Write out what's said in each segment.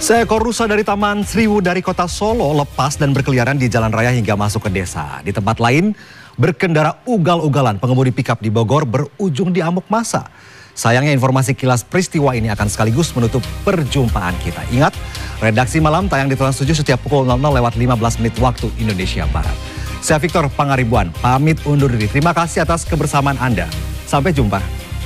Seekor rusa dari Taman Sriwudari Kota Solo lepas dan berkeliaran di jalan raya hingga masuk ke desa. Di tempat lain, berkendara ugal-ugalan pengemudi pikap di Bogor berujung diamuk massa. Sayangnya informasi kilas peristiwa ini akan sekaligus menutup perjumpaan kita. Ingat, redaksi malam tayang di Trans7 setiap pukul 00:15 waktu Indonesia Barat. Saya Victor Pangaribuan, pamit undur diri. Terima kasih atas kebersamaan Anda. Sampai jumpa.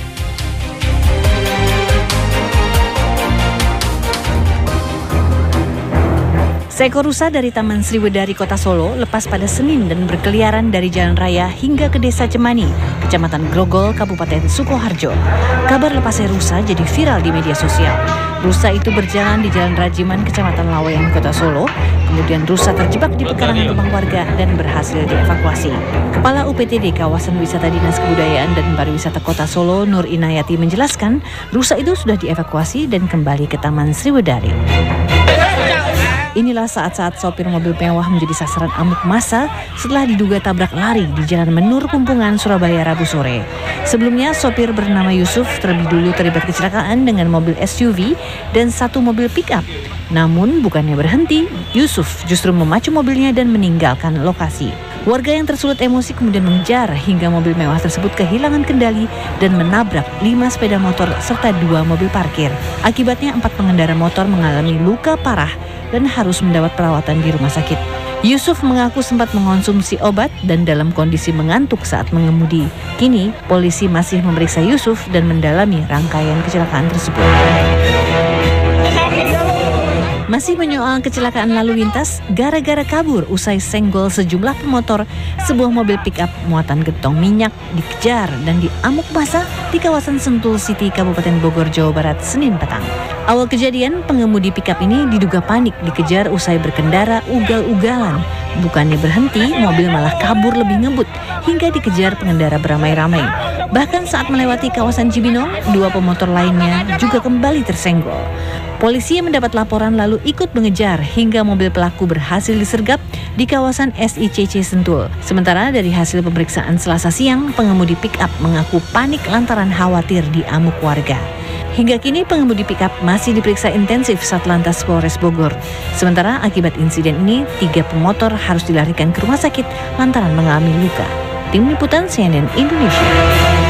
Seekor rusa dari Taman Sriwudari Kota Solo lepas pada Senin dan berkeliaran dari jalan raya hingga ke Desa Cemani, Kecamatan Grogol, Kabupaten Sukoharjo. Kabar lepasnya rusa jadi viral di media sosial. Rusa itu berjalan di Jalan Rajiman, Kecamatan Laweyan, Kota Solo. Kemudian rusa terjebak di pekarangan rumah warga dan berhasil dievakuasi. Kepala UPTD Kawasan Wisata Dinas Kebudayaan dan Pariwisata Kota Solo, Nur Inayati menjelaskan, rusa itu sudah dievakuasi dan kembali ke Taman Sriwudari. Inilah saat-saat sopir mobil mewah menjadi sasaran amuk massa setelah diduga tabrak lari di Jalan Menur Pumpungan, Surabaya, Rabu sore. Sebelumnya, sopir bernama Yusuf terlebih dulu terlibat kecelakaan dengan mobil SUV dan satu mobil pick-up. Namun, bukannya berhenti, Yusuf justru memacu mobilnya dan meninggalkan lokasi. Warga yang tersulut emosi kemudian mengejar hingga mobil mewah tersebut kehilangan kendali dan menabrak 5 sepeda motor serta 2 mobil parkir. Akibatnya 4 pengendara motor mengalami luka parah dan harus mendapat perawatan di rumah sakit. Yusuf mengaku sempat mengonsumsi obat dan dalam kondisi mengantuk saat mengemudi. Kini, polisi masih memeriksa Yusuf dan mendalami rangkaian kecelakaan tersebut. Masih menyoal kecelakaan lalu lintas, gara-gara kabur usai senggol sejumlah pemotor, sebuah mobil pick-up muatan gentong minyak dikejar dan diamuk massa di kawasan Sentul City, Kabupaten Bogor, Jawa Barat, Senin petang. Awal kejadian, pengemudi pick-up ini diduga panik dikejar usai berkendara ugal-ugalan. Bukannya berhenti, mobil malah kabur lebih ngebut hingga dikejar pengendara beramai-ramai. Bahkan saat melewati kawasan Cibinong, 2 pemotor lainnya juga kembali tersenggol. Polisi yang mendapat laporan lalu ikut mengejar hingga mobil pelaku berhasil disergap di kawasan SICC Sentul. Sementara dari hasil pemeriksaan Selasa siang, pengemudi pick-up mengaku panik lantaran khawatir diamuk warga. Hingga kini pengemudi pick-up masih diperiksa intensif Satlantas Polres Bogor. Sementara akibat insiden ini, 3 pemotor harus dilarikan ke rumah sakit lantaran mengalami luka. Tim Liputan CNN Indonesia.